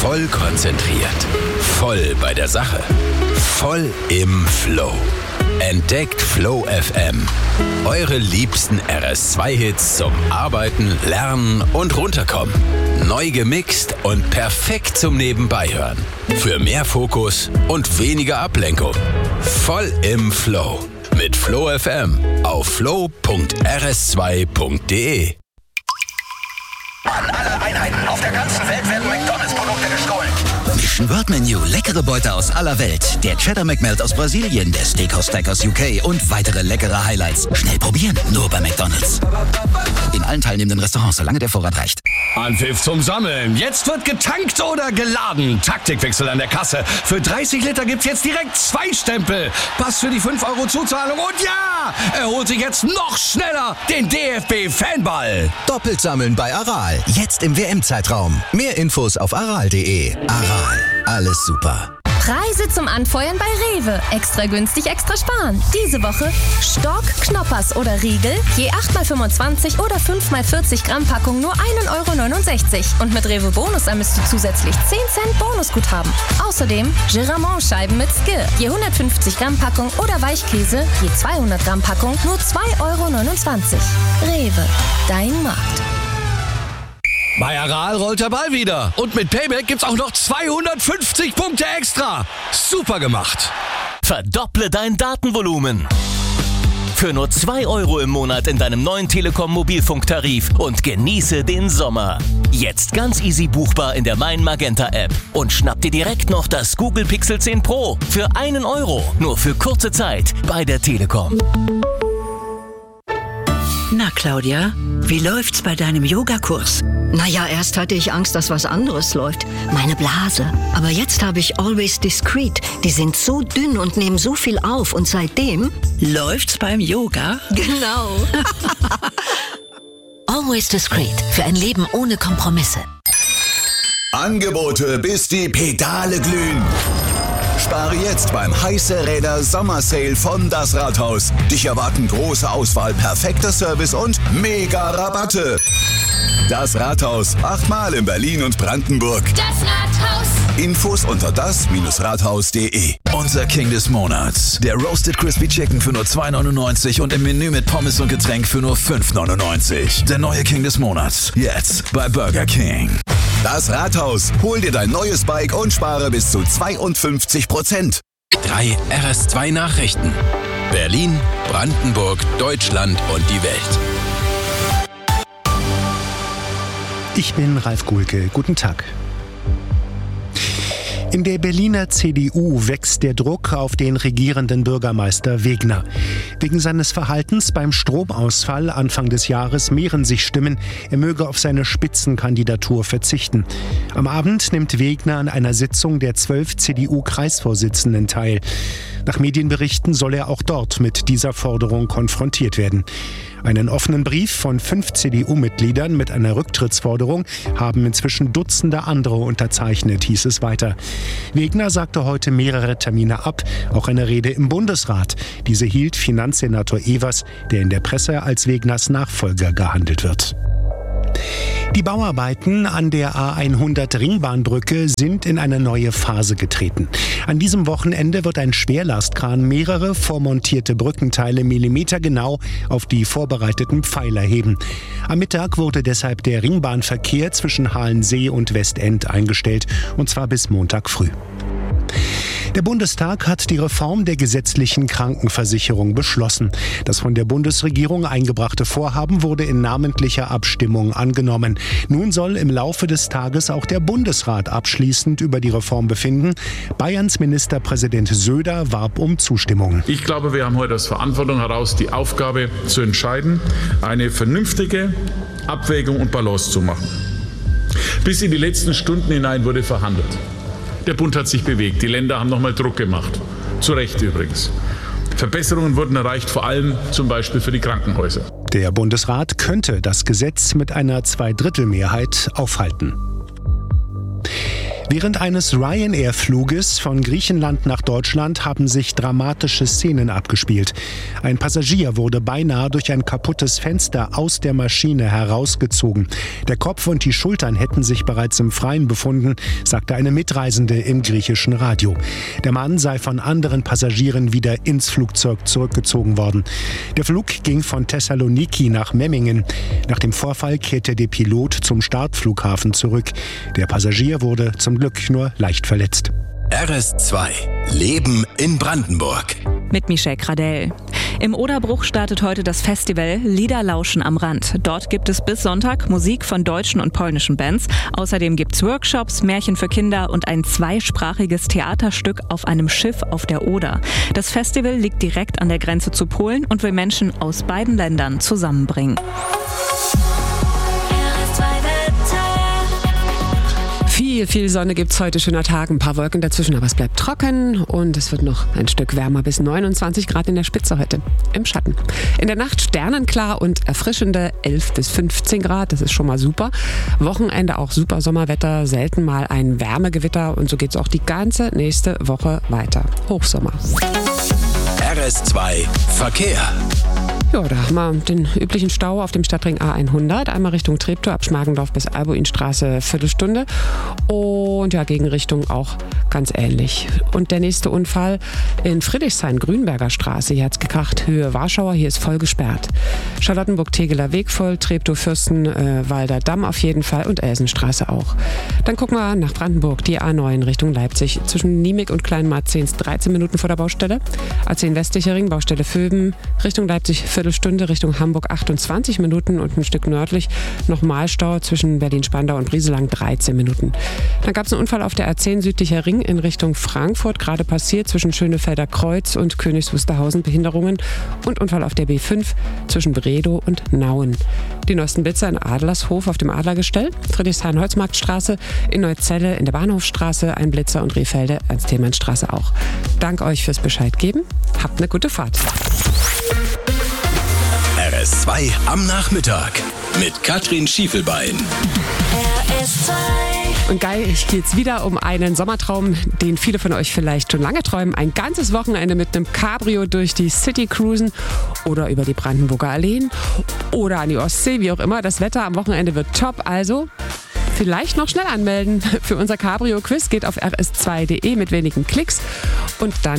Voll konzentriert. Voll bei der Sache. Voll im Flow. Entdeckt Flow FM. Eure liebsten RS2-Hits zum Arbeiten, Lernen und Runterkommen. Neu gemixt und perfekt zum Nebenbeihören. Für mehr Fokus und weniger Ablenkung. Voll im Flow. Mit Flow FM auf flow.rs2.de. An alle Einheiten auf der ganzen Welt werden McDonalds-Produkte gestohlen. Mission World Menu, leckere Beute aus aller Welt. Der Cheddar McMelt aus Brasilien, der Steakhouse Stack aus UK und weitere leckere Highlights. Schnell probieren, nur bei McDonalds. In allen teilnehmenden Restaurants, solange der Vorrat reicht. Anpfiff zum Sammeln. Jetzt wird getankt oder geladen. Taktikwechsel an der Kasse. Für 30 Liter gibt's jetzt direkt 2 Stempel. Pass für die 5 € Zuzahlung. Und ja, er holt sich jetzt noch schneller den DFB-Fanball. Doppelt sammeln bei Aral. Jetzt im WM-Zeitraum. Mehr Infos auf aral.de. Aral. Alles super. Preise zum Anfeuern bei Rewe. Extra günstig, extra sparen. Diese Woche Stork, Knoppers oder Riegel, je 8x25 oder 5x40 Gramm Packung nur 1,69 €. Und mit Rewe Bonus ermisst du zusätzlich 10 Cent Bonusguthaben. Außerdem Giramont-Scheiben mit Skir, je 150 Gramm Packung oder Weichkäse, je 200 Gramm Packung nur 2,29 €. Rewe, dein Markt. Bei Aral rollt der Ball wieder. Und mit Payback gibt's auch noch 250 Punkte extra. Super gemacht. Verdopple dein Datenvolumen. Für nur 2 € im Monat in deinem neuen Telekom-Mobilfunktarif und genieße den Sommer. Jetzt ganz easy buchbar in der Mein Magenta App. Und schnapp dir direkt noch das Google Pixel 10 Pro für 1 €. Nur für kurze Zeit bei der Telekom. Na, Claudia, wie läuft's bei deinem Yogakurs? Naja, erst hatte ich Angst, dass was anderes läuft. Meine Blase. Aber jetzt habe ich Always Discreet. Die sind so dünn und nehmen so viel auf. Und seitdem... Läuft's beim Yoga? Genau. Always Discreet. Für ein Leben ohne Kompromisse. Angebote, bis die Pedale glühen. Spare jetzt beim Heiße Räder Sommersale von Das Rathaus. Dich erwarten große Auswahl, perfekter Service und mega Rabatte. Das Rathaus, 8-mal in Berlin und Brandenburg. Das Rathaus. Infos unter das-rathaus.de. Unser King des Monats. Der Roasted Crispy Chicken für nur 2,99 € und im Menü mit Pommes und Getränk für nur 5,99 €. Der neue King des Monats. Jetzt bei Burger King. Das Rathaus. Hol dir dein neues Bike und spare bis zu 52%. 3 RS2 Nachrichten. Berlin, Brandenburg, Deutschland und die Welt. Ich bin Ralf Gulke. Guten Tag. In der Berliner CDU wächst der Druck auf den regierenden Bürgermeister Wegner. Wegen seines Verhaltens beim Stromausfall Anfang des Jahres mehren sich Stimmen, er möge auf seine Spitzenkandidatur verzichten. Am Abend nimmt Wegner an einer Sitzung der 12 CDU-Kreisvorsitzenden teil. Nach Medienberichten soll er auch dort mit dieser Forderung konfrontiert werden. Einen offenen Brief von 5 CDU-Mitgliedern mit einer Rücktrittsforderung haben inzwischen Dutzende andere unterzeichnet, hieß es weiter. Wegner sagte heute mehrere Termine ab, auch eine Rede im Bundesrat. Diese hielt Finanzsenator Evers, der in der Presse als Wegners Nachfolger gehandelt wird. Die Bauarbeiten an der A100 Ringbahnbrücke sind in eine neue Phase getreten. An diesem Wochenende wird ein Schwerlastkran mehrere vormontierte Brückenteile millimetergenau auf die vorbereiteten Pfeiler heben. Am Mittag wurde deshalb der Ringbahnverkehr zwischen Halensee und Westend eingestellt, und zwar bis Montag früh. Der Bundestag hat die Reform der gesetzlichen Krankenversicherung beschlossen. Das von der Bundesregierung eingebrachte Vorhaben wurde in namentlicher Abstimmung angenommen. Nun soll im Laufe des Tages auch der Bundesrat abschließend über die Reform befinden. Bayerns Ministerpräsident Söder warb um Zustimmung. Ich glaube, wir haben heute aus Verantwortung heraus die Aufgabe zu entscheiden, eine vernünftige Abwägung und Balance zu machen. Bis in die letzten Stunden hinein wurde verhandelt. Der Bund hat sich bewegt, die Länder haben nochmal Druck gemacht. Zu Recht übrigens. Verbesserungen wurden erreicht, vor allem zum Beispiel für die Krankenhäuser. Der Bundesrat könnte das Gesetz mit einer Zweidrittelmehrheit aufhalten. Während eines Ryanair-Fluges von Griechenland nach Deutschland haben sich dramatische Szenen abgespielt. Ein Passagier wurde beinahe durch ein kaputtes Fenster aus der Maschine herausgezogen. Der Kopf und die Schultern hätten sich bereits im Freien befunden, sagte eine Mitreisende im griechischen Radio. Der Mann sei von anderen Passagieren wieder ins Flugzeug zurückgezogen worden. Der Flug ging von Thessaloniki nach Memmingen. Nach dem Vorfall kehrte der Pilot zum Startflughafen zurück. Der Passagier wurde zum Glück nur leicht verletzt. RS2 Leben in Brandenburg. Mit Michelle Gradell. Im Oderbruch startet heute das Festival Liederlauschen am Rand. Dort gibt es bis Sonntag Musik von deutschen und polnischen Bands. Außerdem gibt es Workshops, Märchen für Kinder und ein zweisprachiges Theaterstück auf einem Schiff auf der Oder. Das Festival liegt direkt an der Grenze zu Polen und will Menschen aus beiden Ländern zusammenbringen. Viel Sonne gibt's heute, schöner Tag, ein paar Wolken dazwischen, aber es bleibt trocken und es wird noch ein Stück wärmer, bis 29 Grad in der Spitze heute im Schatten. In der Nacht sternenklar und erfrischende 11 bis 15 Grad, das ist schon mal super. Wochenende auch super Sommerwetter, selten mal ein Wärmegewitter und so geht's auch die ganze nächste Woche weiter. Hochsommer. RS2 Verkehr. Ja, da haben wir den üblichen Stau auf dem Stadtring A100. Einmal Richtung Treptow, ab Schmargendorf bis Albuinstraße, Viertelstunde. Und ja, Gegenrichtung auch ganz ähnlich. Und der nächste Unfall in Friedrichshain, Grünberger Straße. Hier hat's gekracht, Höhe Warschauer, hier ist voll gesperrt. Charlottenburg-Tegeler Weg voll, Treptow, Fürstenwalder Damm auf jeden Fall und Elsenstraße auch. Dann gucken wir nach Brandenburg, die A9 Richtung Leipzig. Zwischen Niemig und Kleinmarzehns 13 Minuten vor der Baustelle. A10 Westlicher Ring, Baustelle Vöben, Richtung Leipzig Viertelstunde, Richtung Hamburg 28 Minuten und ein Stück nördlich nochmal Stau zwischen Berlin-Spandau und Brieselang 13 Minuten. Dann gab es einen Unfall auf der A10 Südlicher Ring in Richtung Frankfurt, gerade passiert zwischen Schönefelder Kreuz und Königs Wusterhausen, Behinderungen und Unfall auf der B5 zwischen Bredow und Nauen. Die neuesten Blitzer in Adlershof auf dem Adlergestell, Friedrichshain-Holzmarktstraße, in Neuzelle in der Bahnhofstraße ein Blitzer und Rehfelde als Thälmannstraße auch. Dank euch fürs Bescheid geben. Habt eine gute Fahrt. RS2 am Nachmittag mit Katrin Schiefelbein. RS2. Und geil, ich gehe jetzt wieder um einen Sommertraum, den viele von euch vielleicht schon lange träumen. Ein ganzes Wochenende mit einem Cabrio durch die City cruisen oder über die Brandenburger Alleen oder an die Ostsee, wie auch immer. Das Wetter am Wochenende wird top, also vielleicht noch schnell anmelden für unser Cabrio-Quiz. Geht auf rs2.de mit wenigen Klicks und dann